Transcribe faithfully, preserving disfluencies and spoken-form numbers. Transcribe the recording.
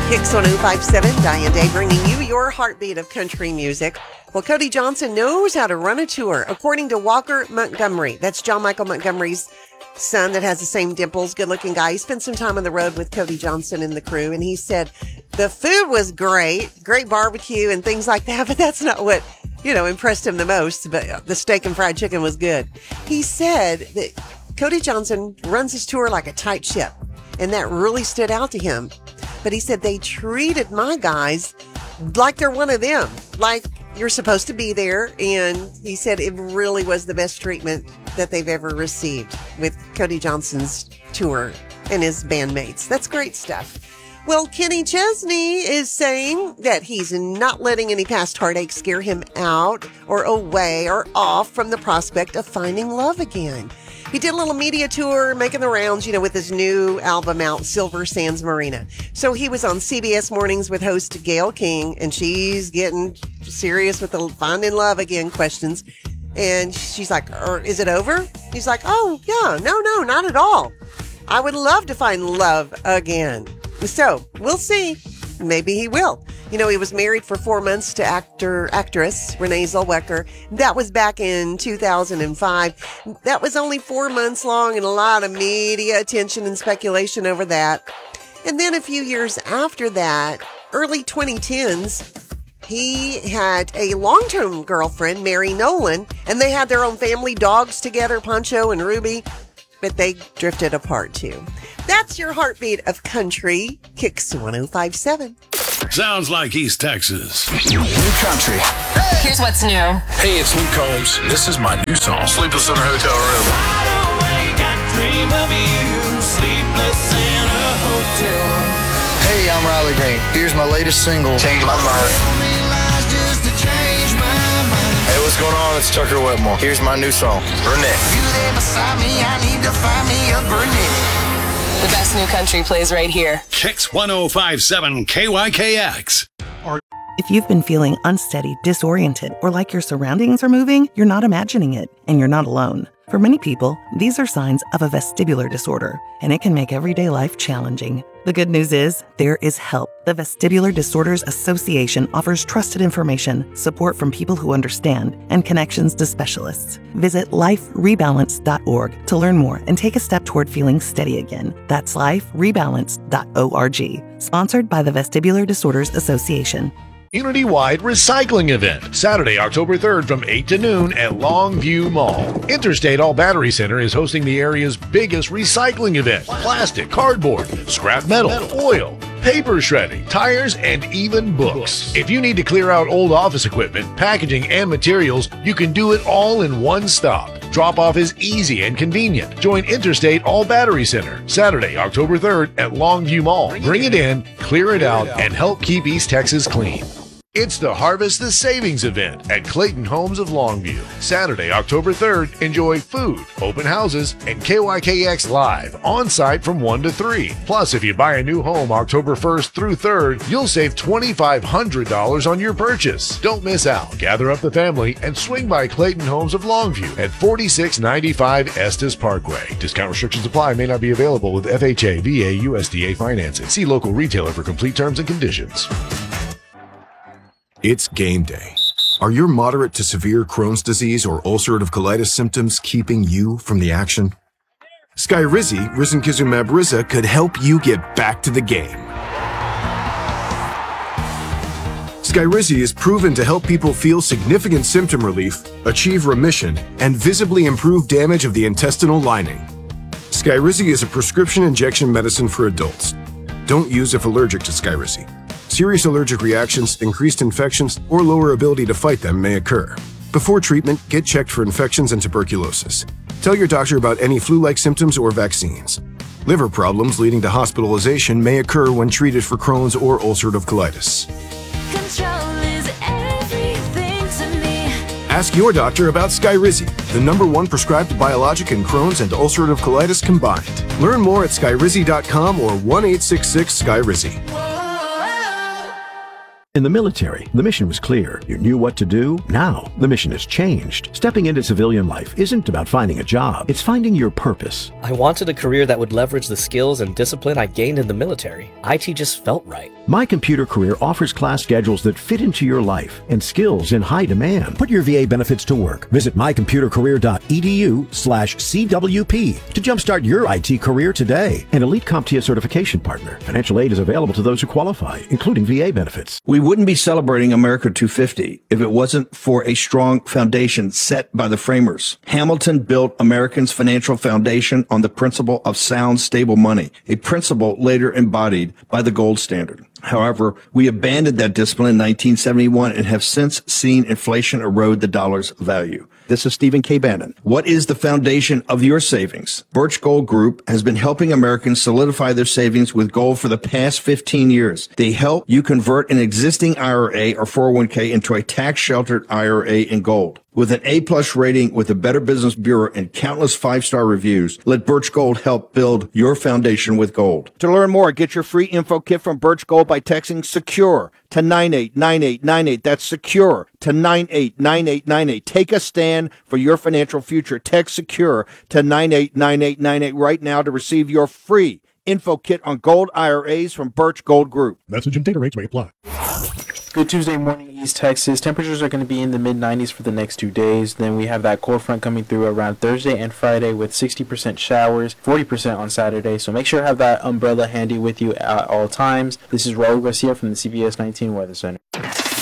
Kicks one oh five point seven, Diane Day, bringing you your heartbeat of country music. Well, Cody Johnson knows how to run a tour, according to Walker Montgomery. That's John Michael Montgomery's son that has the same dimples, good-looking guy. He spent some time on the road with Cody Johnson and the crew, and he said the food was great, great barbecue and things like that, but that's not what, you know, impressed him the most. But the steak and fried chicken was good. He said that Cody Johnson runs his tour like a tight ship, and that really stood out to him. But he said they treated my guys like they're one of them, like you're supposed to be there. And he said it really was the best treatment that they've ever received with Cody Johnson's tour and his bandmates. That's great stuff. Well, Kenny Chesney is saying that he's not letting any past heartache scare him out or away or off from the prospect of finding love again. He did a little media tour, making the rounds, you know, with his new album out, Silver Sands Marina. So he was on C B S Mornings with host Gayle King, and she's getting serious with the finding love again questions. And she's like, or is it over? He's like, oh, yeah, no, no, not at all. I would love to find love again. So we'll see. Maybe he will. You know, he was married for four months to actor, actress Renee Zellweger. That was back in two thousand five. That was only four months long and a lot of media attention and speculation over that. And then a few years after that, early twenty tens, he had a long-term girlfriend, Mary Nolan, and they had their own family dogs together, Pancho and Ruby, but they drifted apart too. That's your heartbeat of country. Kicks one oh five point seven. Sounds like East Texas. New country. Here's what's new. Hey, it's Luke Combs. This is my new song, Sleepless in a Hotel Room. Wide awake, I dream of you, sleepless in a hotel. Hey, I'm Riley Green. Here's my latest single, Change My Mind. Hey, what's going on? It's Tucker Wetmore. Here's my new song, Burnett. You there beside me, I need to find me a Burnett. The best new country plays right here. Kicks one oh five point seven K Y K X. If you've been feeling unsteady, disoriented, or like your surroundings are moving, you're not imagining it, and you're not alone. For many people, these are signs of a vestibular disorder, and it can make everyday life challenging. The good news is, there is help. The Vestibular Disorders Association offers trusted information, support from people who understand, and connections to specialists. Visit life rebalance dot org to learn more and take a step toward feeling steady again. That's life rebalance dot org. Sponsored by the Vestibular Disorders Association. Community-wide recycling event, Saturday, October third from eight to noon at Longview Mall. Interstate All Battery Center is hosting the area's biggest recycling event. Plastic, cardboard, scrap metal, oil, paper shredding, tires, and even books. If you need to clear out old office equipment, packaging, and materials, you can do it all in one stop. Drop-off is easy and convenient. Join Interstate All Battery Center, Saturday, October third at Longview Mall. Bring it in, clear it out, and help keep East Texas clean. It's the Harvest the Savings event at Clayton Homes of Longview. Saturday, October third, enjoy food, open houses, and K Y K X Live on-site from one to three. Plus, if you buy a new home October first through third, you'll save two thousand five hundred dollars on your purchase. Don't miss out. Gather up the family and swing by Clayton Homes of Longview at forty-six ninety-five Estes Parkway. Discount restrictions apply. May not be available with F H A, V A, U S D A financing. See local retailer for complete terms and conditions. It's game day. Are your moderate to severe Crohn's disease or ulcerative colitis symptoms keeping you from the action? Skyrizi, risankizumab Riza, could help you get back to the game. Skyrizi is proven to help people feel significant symptom relief, achieve remission, and visibly improve damage of the intestinal lining. Skyrizi is a prescription injection medicine for adults. Don't use if allergic to Skyrizi. Serious allergic reactions, increased infections, or lower ability to fight them may occur. Before treatment, get checked for infections and tuberculosis. Tell your doctor about any flu-like symptoms or vaccines. Liver problems leading to hospitalization may occur when treated for Crohn's or ulcerative colitis. Control is everything to me. Ask your doctor about Skyrizi, the number one prescribed biologic in Crohn's and ulcerative colitis combined. Learn more at skyrizi dot com or one eight six six Skyrizi. In the military, the mission was clear. You knew what to do. Now, the mission has changed. Stepping into civilian life isn't about finding a job. It's finding your purpose. I wanted a career that would leverage the skills and discipline I gained in the military. I T just felt right. My Computer Career offers class schedules that fit into your life and skills in high demand. Put your V A benefits to work. Visit my computer career dot e d u slash C W P to jumpstart your I T career today. An elite CompTIA certification partner. Financial aid is available to those who qualify, including V A benefits. We wouldn't be celebrating America two fifty if it wasn't for a strong foundation set by the framers. Hamilton built Americans' financial foundation on the principle of sound, stable money, a principle later embodied by the gold standard. However, we abandoned that discipline in nineteen seventy-one and have since seen inflation erode the dollar's value. This is Stephen K. Bannon. What is the foundation of your savings? Birch Gold Group has been helping Americans solidify their savings with gold for the past fifteen years. They help you convert an existing I R A or four oh one k into a tax-sheltered I R A in gold. With an A-plus rating with the Better Business Bureau and countless five-star reviews, let Birch Gold help build your foundation with gold. To learn more, get your free info kit from Birch Gold by texting SECURE to nine eight nine eight nine eight. That's SECURE to nine eight nine eight nine eight. Take a stand for your financial future. Text SECURE to nine eight nine eight nine eight right now to receive your free info kit on gold I R As from Birch Gold Group. Message and data rates may apply. Good Tuesday morning, East Texas. Temperatures are going to be in the mid nineties for the next two days. Then we have that cold front coming through around Thursday and Friday with sixty percent showers, forty percent on Saturday. So make sure to have that umbrella handy with you at all times. This is Raul Garcia from the C B S nineteen Weather Center.